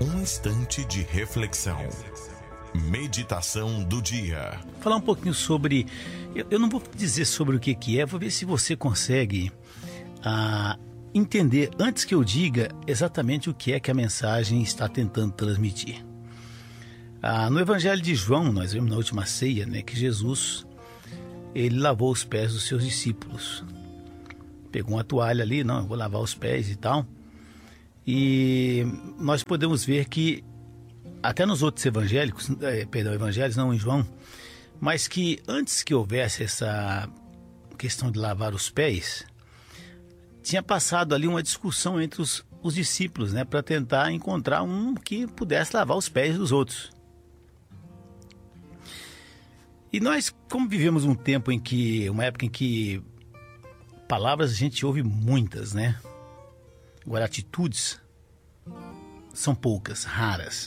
Um instante de reflexão. Meditação do dia. Falar um pouquinho sobre... Eu não vou dizer sobre o que é, vou ver se você consegue entender, antes que eu diga exatamente o que é que a mensagem está tentando transmitir. No Evangelho de João, nós vemos na última ceia, que Jesus, ele lavou os pés dos seus discípulos. Pegou uma toalha ali, eu vou lavar os pés e tal. E nós podemos ver que, até nos outros evangelhos, não em João, mas que antes que houvesse essa questão de lavar os pés, tinha passado ali uma discussão entre os discípulos, para tentar encontrar um que pudesse lavar os pés dos outros. E nós, como vivemos uma época em que palavras a gente ouve muitas, Agora, atitudes são poucas, raras.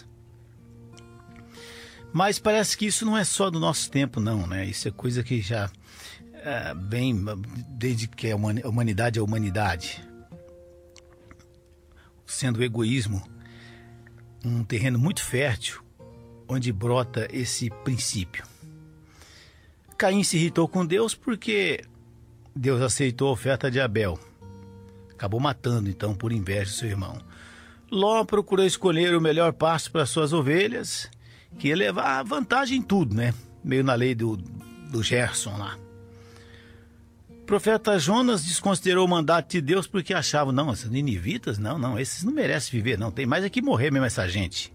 Mas parece que isso não é só do nosso tempo, não, Isso é coisa que já vem desde que a humanidade é a humanidade. Sendo o egoísmo um terreno muito fértil, onde brota esse princípio. Caim se irritou com Deus porque Deus aceitou a oferta de Abel. Acabou matando, então, por inveja do seu irmão. Ló procurou escolher o melhor pasto para suas ovelhas, que ia levar vantagem em tudo, Meio na lei do Gerson lá. O profeta Jonas desconsiderou o mandato de Deus porque achava, esses ninivitas, esses não merecem viver, tem mais é que morrer mesmo essa gente.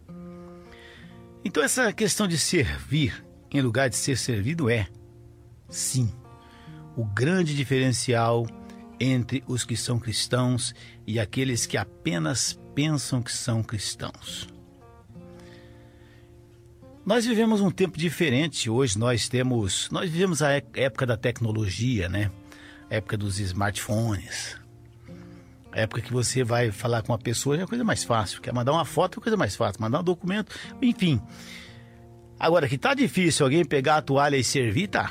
Então essa questão de servir em lugar de ser servido sim, o grande diferencial entre os que são cristãos e aqueles que apenas pensam que são cristãos. Nós vivemos um tempo diferente. Hoje nós vivemos a época da tecnologia, a época dos smartphones, a época que você vai falar com uma pessoa é a coisa mais fácil, quer mandar uma foto é a coisa mais fácil, mandar um documento, enfim. Agora que tá difícil alguém pegar a toalha e servir, tá?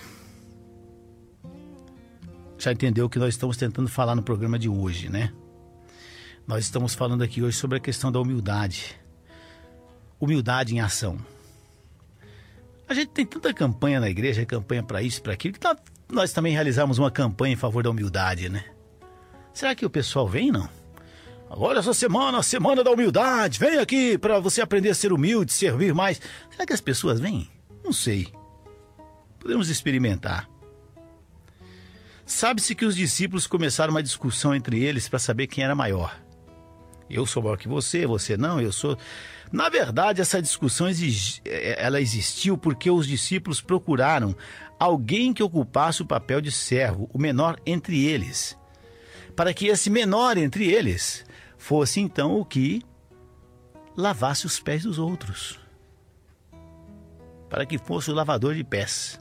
Já entendeu o que nós estamos tentando falar no programa de hoje, Nós estamos falando aqui hoje sobre a questão da humildade. Humildade em ação. A gente tem tanta campanha na igreja, campanha para isso, para aquilo, que nós também realizamos uma campanha em favor da humildade, Será que o pessoal vem, não? Agora essa semana, a semana da humildade, vem aqui para você aprender a ser humilde, servir mais. Será que as pessoas vêm? Não sei. Podemos experimentar. Sabe-se que os discípulos começaram uma discussão entre eles para saber quem era maior. Eu sou maior que você não, eu sou... Na verdade, essa discussão ela existiu porque os discípulos procuraram alguém que ocupasse o papel de servo, o menor entre eles, para que esse menor entre eles fosse então o que lavasse os pés dos outros, para que fosse o lavador de pés.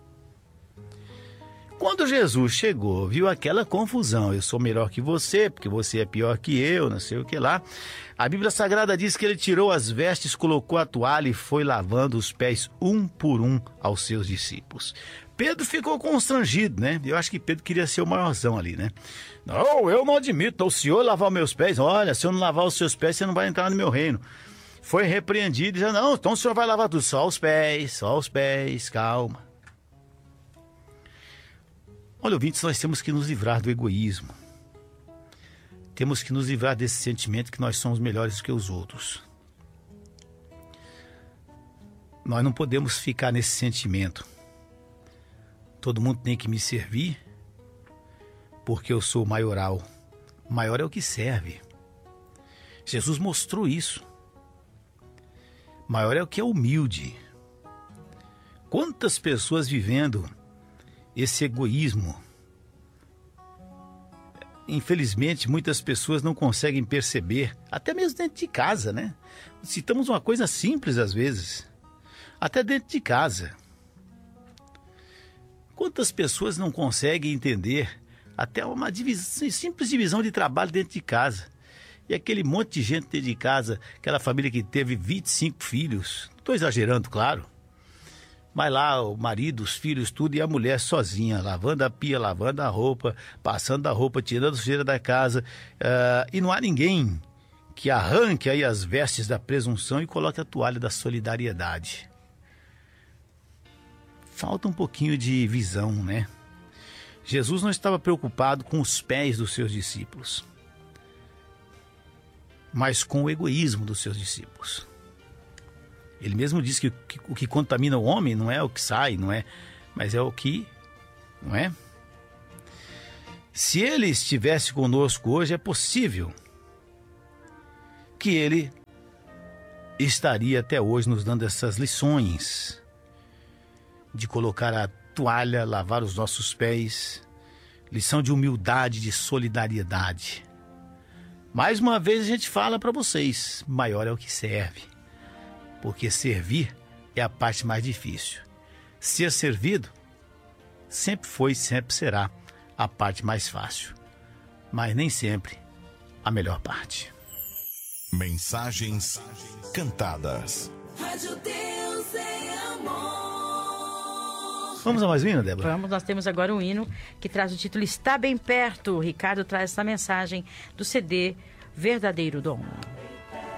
Quando Jesus chegou, viu aquela confusão, eu sou melhor que você, porque você é pior que eu, não sei o que lá. A Bíblia Sagrada diz que ele tirou as vestes, colocou a toalha e foi lavando os pés um por um aos seus discípulos. Pedro ficou constrangido, Eu acho que Pedro queria ser o maiorzão ali, Não, eu não admito o senhor lavar meus pés. Olha, se eu não lavar os seus pés, você não vai entrar no meu reino. Foi repreendido e disse, não, então o senhor vai lavar tudo, só os pés, calma. Olha, ouvintes, nós temos que nos livrar do egoísmo. Temos que nos livrar desse sentimento que nós somos melhores do que os outros. Nós não podemos ficar nesse sentimento. Todo mundo tem que me servir porque eu sou maioral. O maior é o que serve. Jesus mostrou isso. O maior é o que é humilde. Quantas pessoas vivendo esse egoísmo? Infelizmente, muitas pessoas não conseguem perceber, até mesmo dentro de casa, Citamos uma coisa simples às vezes, até dentro de casa. Quantas pessoas não conseguem entender até uma simples divisão de trabalho dentro de casa? E aquele monte de gente dentro de casa, aquela família que teve 25 filhos, estou exagerando, claro. Mas lá o marido, os filhos, tudo, e a mulher sozinha, lavando a pia, lavando a roupa, passando a roupa, tirando a sujeira da casa. E não há ninguém que arranque aí as vestes da presunção e coloque a toalha da solidariedade. Falta um pouquinho de visão, né? Jesus não estava preocupado com os pés dos seus discípulos, mas com o egoísmo dos seus discípulos. Ele mesmo disse que o que contamina o homem não é o que sai, não é, mas é o que, não é? Se ele estivesse conosco hoje, é possível que ele estaria até hoje nos dando essas lições de colocar a toalha, lavar os nossos pés, lição de humildade, de solidariedade. Mais uma vez a gente fala para vocês, maior é o que serve, porque servir é a parte mais difícil. Ser servido sempre foi e sempre será a parte mais fácil, mas nem sempre a melhor parte. Mensagens cantadas. Rádio Deus é amor. Vamos a mais um hino, Débora? Vamos, nós temos agora um hino que traz o título Está Bem Perto. O Ricardo traz essa mensagem do CD Verdadeiro Dom.